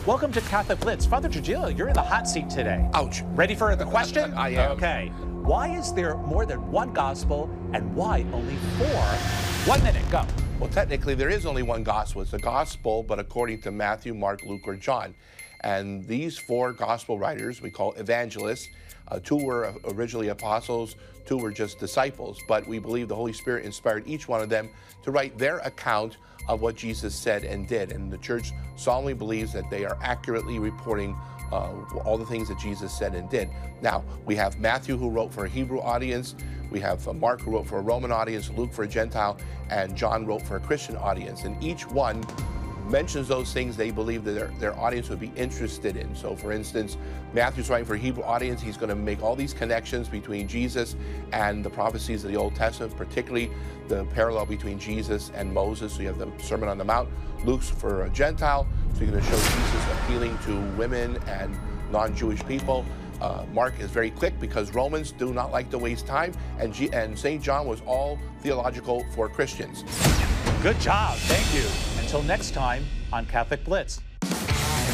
Welcome to Catholic Blitz. Father Trujillo, you're in the hot seat today. Ouch. Ready for the question? I am. Okay. Why is there more than one gospel and why only 4? 1 minute, go. Well, technically, there is only one gospel. It's a gospel, but according to Matthew, Mark, Luke, or John. And these 4 gospel writers we call evangelists. 2 were originally apostles, 2 were just disciples. But we believe the Holy Spirit inspired each one of them to write their account of what Jesus said and did. And the church solemnly believes that they are accurately reporting all the things that Jesus said and did. Now, we have Matthew, who wrote for a Hebrew audience. We have Mark, who wrote for a Roman audience, Luke for a Gentile, and John wrote for a Christian audience. And each one mentions those things they believe that their audience would be interested in. So, for instance, Matthew's writing for a Hebrew audience. He's going to make all these connections between Jesus and the prophecies of the Old Testament, particularly the parallel between Jesus and Moses. So you have the Sermon on the Mount. Luke's for a Gentile, so you're going to show Jesus appealing to women and non-Jewish people. Mark is very quick because Romans do not like to waste time, and St. John was all theological for Christians. Good job. Thank you. Until next time on Catholic Blitz.